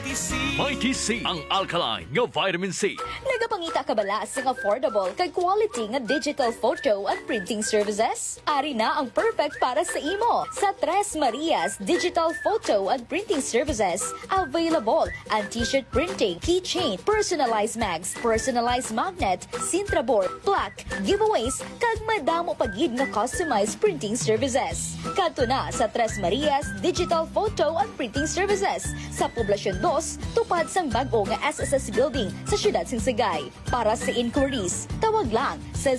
Mighty C, ang alkaline nga vitamin C. Nagapangita ka bala sa affordable kag quality nga digital photo at printing services? Ari na ang perfect para sa imo sa Tres Marias Digital Photo and Printing Services. Available ang t-shirt printing, keychain, personalized mags, personalized magnet, Sintra board, plaque, giveaways, kag madamo pagid nga customized printing services. Kadto na sa Tres Marias Digital Photo and Printing Services sa Poblasyon 2, tupad sang bag-o nga SSS Building sa Siyudad Singsagay. Para sa inquiries, tawag lang sa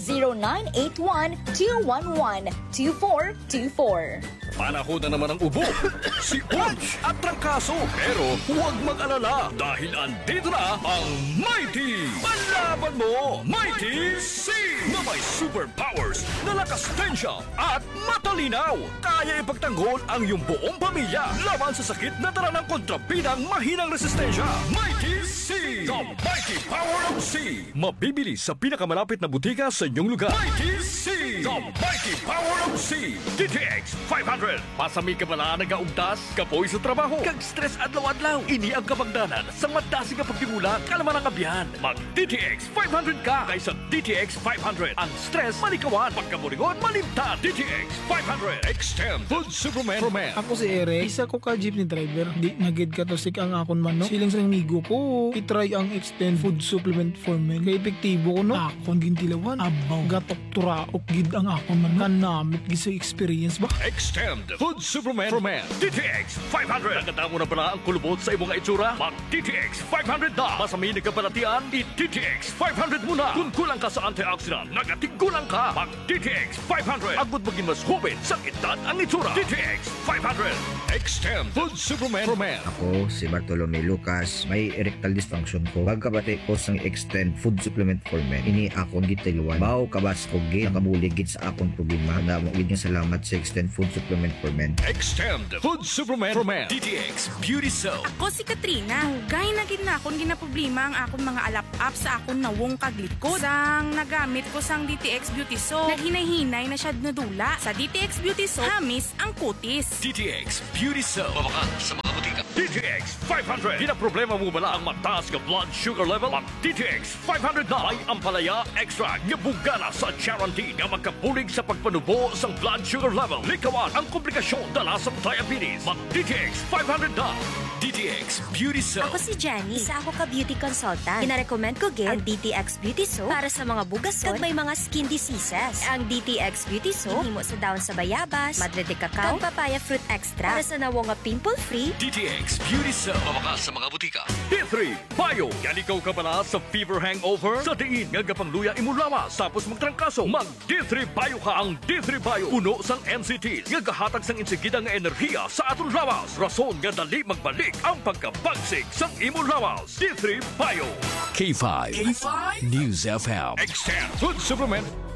0981-211-2424. Panahon na naman ang ubo, si Uch at Trangkaso. Pero huwag mag-alala dahil andito na ang Mighty! Palaban mo, Mighty C! Na may superpowers na lakas tensya at matalinaw. Kaya ipagtanggol ang iyong buong pamilya laban sa sakit na dala ng kontrabidang mahinang resistensya. Mighty C! The Mighty Power of C! Mabibili sa pinakamalapit na butika sa inyong lugar. Mighty C! The Mighty Power of C! DTX 500. Pasami ka pala nagaugtas, kapoy sa trabaho, kag stress adlaw-adlaw. Ini ang kapagdanan sa madasig nga pagtimula, kalaman ang kabiyan. Mag DTX 500 ka kaysa DTX 500. Ang stress malikawan, pagkaburingon malimtan. DTX 500. Extend Food Superman for Men. Ako si Eric, isa ko ka jeepney driver. Di nagid ka to sik ang akon manok. Siling sa migo ko, itry ang Extend Food Supplement for Men. Kaya epektibo ko no, akon gintilawan. Abaw, gatok turaok gid ang akon manok. Kanamit gisa experience ba? Extend Food Superman for Men. DTX 500. Nagkatamo na pala ang kulubot sa imong itsura? Mag DTX 500 na. Masami na kabalatian, i-DTX 500 muna. Kung kulang ka sa antioxidant, nagatigkulang ka. Mag DTX 500. Agud maging mas hubin sa edad ang itsura. DTX 500. Extend Food Superman for Men. Ako si Bartolome Lucas, may erectile dysfunction ko. Pagkabati ko sang Extend Food Supplement for Men, ini akong gitiluan. Bao kabas ko gid nakabulig gid sa akong problema. Namo gid nga salamat sa Extend Food Supplement for Men. Extend Food Superman for Men. DTX Beauty Soap. Ako si Katrina. Hugay na gid na akong ginaproblema ang akong mga alap-up sa akong nawong kaglikod. Sang nagamit ko sang DTX Beauty Soap, naghinay-hinay na siya nadula. Sa DTX Beauty Soap, hamis ang kutis. DTX Beauty Soap. Mabakan sa mga butika. DTX 500. Di na problema mo bala ang mataas ka blood sugar level? Mag DTX 500 na. May ampalaya extra nga bugana sa Charantin nga magkapulig sa pagpanubo sa blood sugar level. Likawan ang komplikasyon dala sa diabetes. Mag DTX 500 na. DTX Beauty Soap. Ako si Jenny. Isa ako ka beauty consultant. Pinarecommend ko gid ang DTX Beauty Soap para sa mga bugason kag may mga skin diseases. Ang DTX Beauty Soap himo sa daon sa bayabas, madre de cacao, kag papaya fruit extra para sa nawo nga pimple-free. DTX Beauty Soap. Mabakan sa mga butika. D3 Bio. Yan ikaw ka pala sa fever hangover? Sa diin nga gapangluya imo lawas tapos magtrangkaso. Mag D3 Bio ka ang D3 Bio. Uno sang NCTs nga gahatag sang insigida nga enerhiya sa aton lawas. Rason nga dali magbalik ang pagkabagsik sang imo lawas. D3 Bio. K5 News FM. Extend Food Supplement